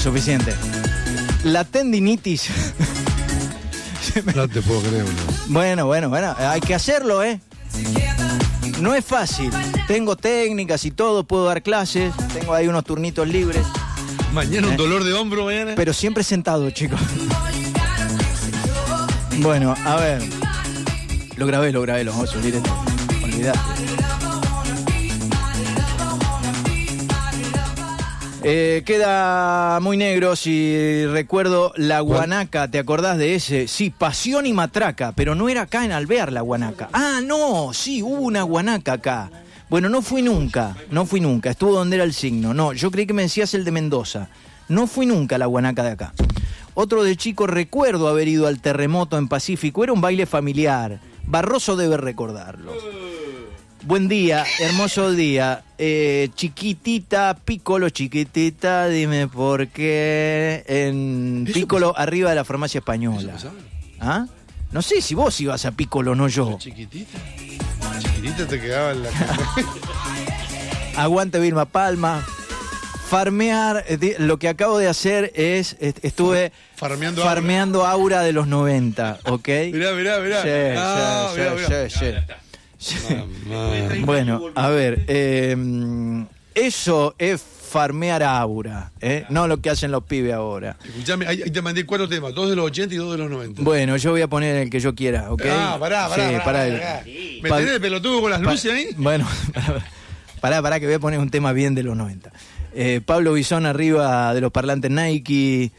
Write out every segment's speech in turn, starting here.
Suficiente. La tendinitis. No te puedo creer, ¿no? Bueno, hay que hacerlo, ¿eh? No es fácil. Tengo técnicas y todo, puedo dar clases, tengo ahí unos turnitos libres. Mañana un dolor de hombro, mañana. Pero siempre sentado, chicos. Bueno, a ver. Lo grabé, lo vamos a subir esto. Olvidate. Queda muy negro si recuerdo la guanaca, ¿te acordás de ese? Sí, Pasión y Matraca, pero no era acá en Alvear la guanaca. Ah, no, sí, hubo una guanaca acá. Bueno, no fui nunca, estuvo donde era el signo. No, yo creí que me decías el de Mendoza. No fui nunca a la guanaca de acá. Otro de chico, recuerdo haber ido al Terremoto en Pacífico, era un baile familiar. Barroso debe recordarlo. Buen día, hermoso día. Chiquitita, Piccolo, chiquitita, dime por qué. En Piccolo, arriba de la farmacia española. ¿Ah? No sé si vos ibas a Piccolo, no yo. Chiquitita te quedaba en la... Aguante Vilma Palma. Farmear, lo que acabo de hacer es, estuve farmeando aura de los 90, ¿ok? Mirá. Sí. Bueno, a ver, eso es farmear aura, ¿eh? No lo que hacen los pibes ahora. Escuchame, ahí te mandé 4 temas, 2 de los 80 y 2 de los 90. Bueno, yo voy a poner el que yo quiera, ¿ok? Pará. ¿Me tenés el pelotudo con las luces ahí? Bueno, pará, que voy a poner un tema bien de los 90. Pablo Bisón arriba de los parlantes Nike.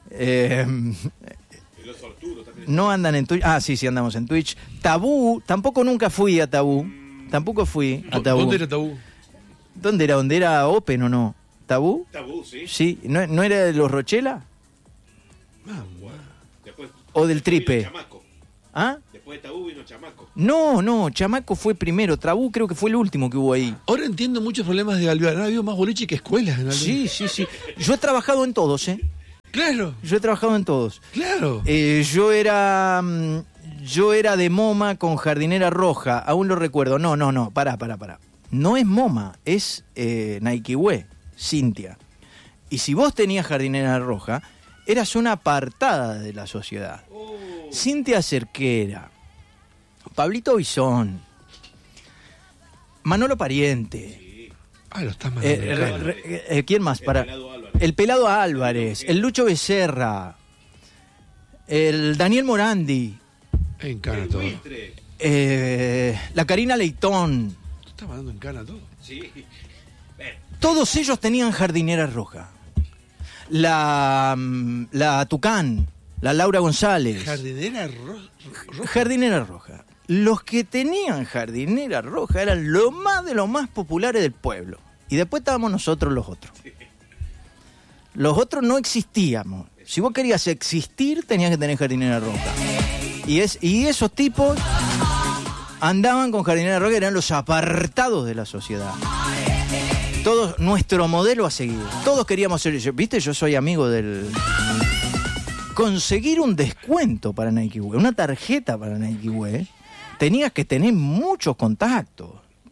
No andan en Twitch. Ah, sí, andamos en Twitch. Tabú, tampoco nunca fui a Tabú. ¿Dónde era Tabú? ¿Dónde era Open o no? ¿Tabú? Tabú, sí. Sí, ¿no era de los Rochela? Bueno. Después, ¿O del Tripe? Chamaco. ¿Ah? Después de Tabú vino Chamaco. No, Chamaco fue primero. Tabú creo que fue el último que hubo ahí. Ahora entiendo muchos problemas de Alvear. Ahora ha habido más boliche que escuelas en Alvear. Sí. Yo he trabajado en todos, ¿eh? Claro. Yo he trabajado en todos. Claro. Yo era de MoMA con Jardinera Roja, aún lo recuerdo. No, pará. No es MoMA, es Nike We, Cintia. Y si vos tenías Jardinera Roja, eras una apartada de la sociedad. Cintia Cerquera, Pablito Bisón, Manolo Pariente. Sí. Lo estás mandando. ¿Quién más? El Pelado Álvarez, el Lucho Becerra, el Daniel Morandi. En cana todo. La Karina Leitón. ¿Tú estás mandando en cana todo? Sí. Todos ellos tenían Jardinera Roja. La Tucán, la Laura González. Jardinera Roja. Los que tenían Jardinera Roja eran lo más de los más populares del pueblo. Y después estábamos nosotros los otros. Los otros no existíamos. Si vos querías existir, tenías que tener Jardinera Roja. Y esos tipos andaban con Jardinera Roja, eran los apartados de la sociedad. Todos, nuestro modelo a seguir. Todos queríamos ser... ¿Viste? Yo soy amigo del... Conseguir un descuento para Nike We, una tarjeta para Nike We, tenías que tener muchos contactos.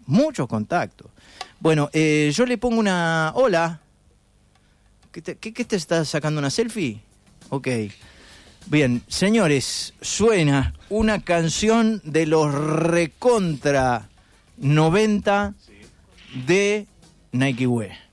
Bueno, yo le pongo una... Hola. ¿Qué te estás sacando una selfie? Ok. Bien, señores, suena una canción de los recontra 90 de Nike We.